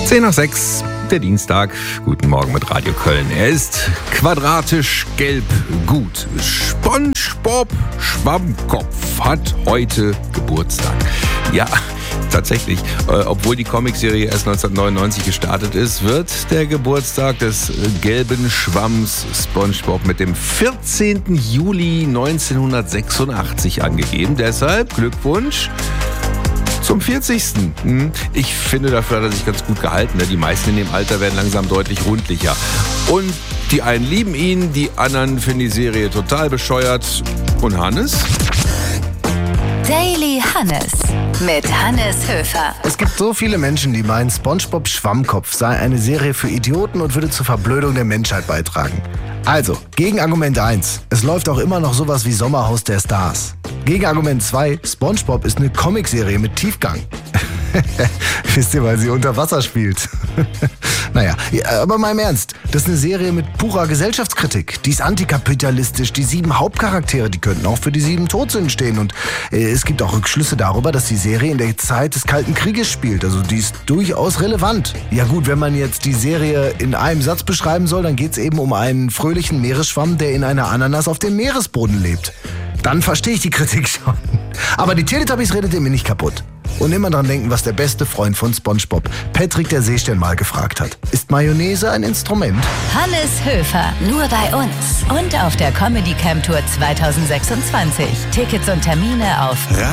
10 nach 6, der Dienstag. Guten Morgen mit Radio Köln. Er ist quadratisch gelb gut. SpongeBob Schwammkopf hat heute Geburtstag. Ja, tatsächlich. Obwohl die Comicserie erst 1999 gestartet ist, wird der Geburtstag des gelben Schwamms SpongeBob mit dem 14. Juli 1986 angegeben. Deshalb Glückwunsch zum 40. Ich finde, dafür hat er sich ganz gut gehalten. Die meisten in dem Alter werden langsam deutlich rundlicher. Und die einen lieben ihn, die anderen finden die Serie total bescheuert. Und Hannes? Daily Hannes mit Hannes Höfer. Es gibt so viele Menschen, die meinen, SpongeBob Schwammkopf sei eine Serie für Idioten und würde zur Verblödung der Menschheit beitragen. Also, Gegenargument 1. Es läuft auch immer noch sowas wie Sommerhaus der Stars. Gegenargument 2. SpongeBob ist eine Comicserie mit Tiefgang. Wisst ihr, weil sie unter Wasser spielt. Naja, aber mal im Ernst. Das ist eine Serie mit purer Gesellschaftskritik. Die ist antikapitalistisch. Die 7 Hauptcharaktere, die könnten auch für die 7 Todsünden stehen. Und es gibt auch Rückschlüsse darüber, dass die Serie in der Zeit des Kalten Krieges spielt. Also die ist durchaus relevant. Ja gut, wenn man jetzt die Serie in einem Satz beschreiben soll, dann geht es eben um einen fröhlichen Meeresschwamm, der in einer Ananas auf dem Meeresboden lebt. Dann verstehe ich die Kritik schon. Aber die Teletubbies redet ihr mir nicht kaputt. Und immer dran denken, was der beste Freund von SpongeBob, Patrick der Seestern, mal gefragt hat. Ist Mayonnaise ein Instrument? Hannes Höfer, nur bei uns. Und auf der Comedy Camp Tour 2026. Tickets und Termine auf